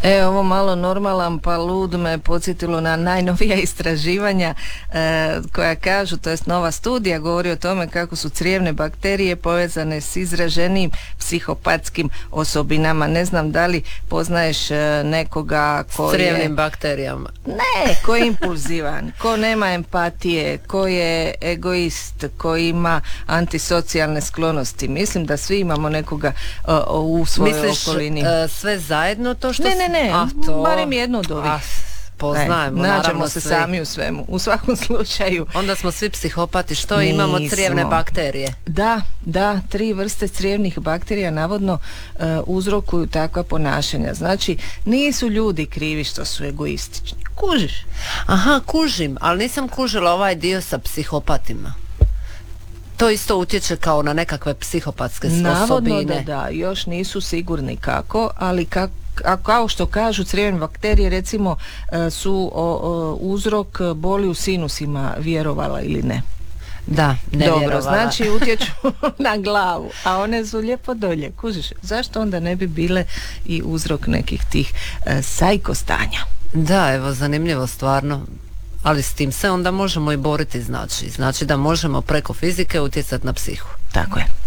Ovo malo normalan pa lud me podsjetilo na najnovija istraživanja koja kažu, to jest nova studija govori o tome kako su crijevne bakterije povezane s izraženim psihopatskim osobinama. Ne znam da li poznaješ nekoga ko s crijevnim bakterijama. Ne, ko je impulzivan, ko nema empatije, ko je egoist, ko ima antisocijalne sklonosti. Mislim da svi imamo nekoga u svojoj okolini. Sve zajedno to što... Ne, barem jedno od ovih. Poznajemo, nađemo se sami u svemu, u svakom slučaju. Onda smo svi psihopati, što imamo crijevne bakterije. Da, 3 vrste crijevnih bakterija navodno uzrokuju takva ponašanja. Znači, nisu ljudi krivi što su egoistični. Kužiš? Aha, kužim, ali nisam kužila ovaj dio sa psihopatima. To isto utječe kao na nekakve psihopatske osobine. Navodno da, još nisu sigurni kako, ali kao što kažu, crijevne bakterije recimo su uzrok boli u sinusima, vjerovala ili ne. Da, ne dobro, vjerovala. znači utječu na glavu, a one su lijepo dolje. Kužiš, zašto onda ne bi bile i uzrok nekih tih sajko stanja? Da, evo, zanimljivo stvarno. Ali s tim se onda možemo i boriti, znači da možemo preko fizike utjecati na psihu. Tako je.